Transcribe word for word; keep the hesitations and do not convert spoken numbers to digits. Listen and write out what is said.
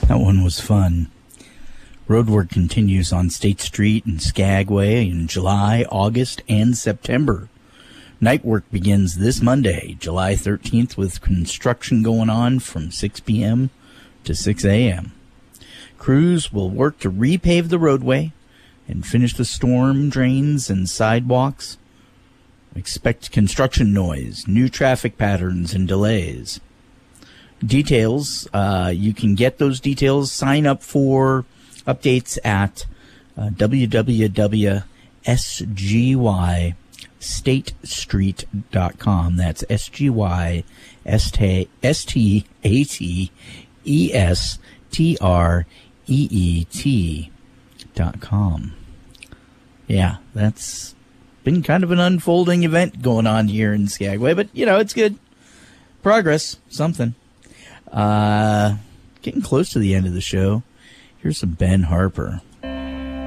That one was fun. Roadwork continues on State Street and Skagway in July, August, and September. Night work begins this Monday, July thirteenth, with construction going on from six p.m. to six a.m. Crews will work to repave the roadway and finish the storm drains and sidewalks. Expect construction noise, new traffic patterns, and delays. Details, uh, you can get those details, sign up for updates at uh, w w w dot s g y state street dot com. That's S G Y S T A T E S T R E E T dot com. Yeah, that's been kind of an unfolding event going on here in Skagway, but, you know, it's good. Progress, something. Uh, getting close to the end of the show. Here's some Ben Harper.